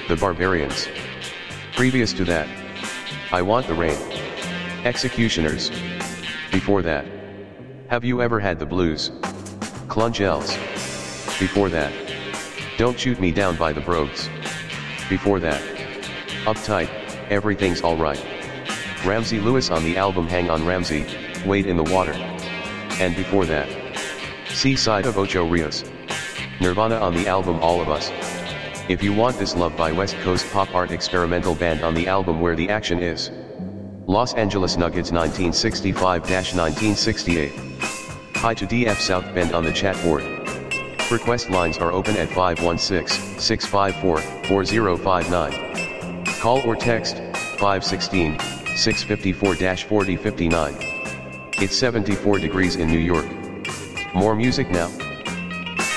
The Barbarians. Previous to that, I Want the Rain. Executioners. Before that, Have You Ever Had the Blues? Clungels. Before that, Don't Shoot Me Down by the Brogues. Before that, Uptight, Everything's Alright. Ramsey Lewis on the album Hang On Ramsey, Wade in the Water. And before that, Seaside of Ocho Rios. Nirvana on the album All of Us. If You Want This Love by West Coast pop art experimental band on the album Where the Action Is. Los Angeles Nuggets 1965-1968. Hi to DF South Bend on the chat board. Request lines are open at 516-654-4059. Call or text 516-654-4059. It's 74 degrees in New York. More music now.